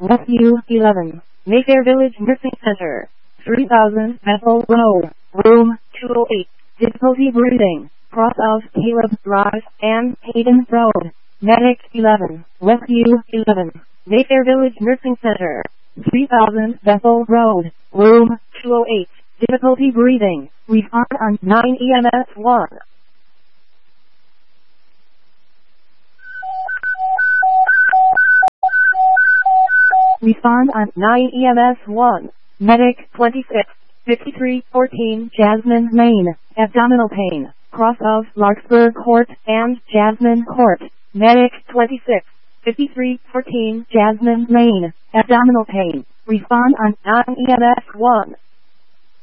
Rescue 11, Mayfair Village Nursing Center, 3000 Bethel Road, Room 208. Difficulty breathing, cross of Caleb Drive and Hayden Road. Medic 11, Rescue 11, Mayfair Village Nursing Center, 3000 Bethel Road, Room 208. Difficulty breathing. Respond on 9 EMS 1. Respond on 9 EMS 1. Medic 26, 5314 Jasmine Lane. Abdominal pain. Cross of Larkspur Court and Jasmine Court. Medic 26, 5314 Jasmine Lane. Abdominal pain. Respond on 9 EMS 1.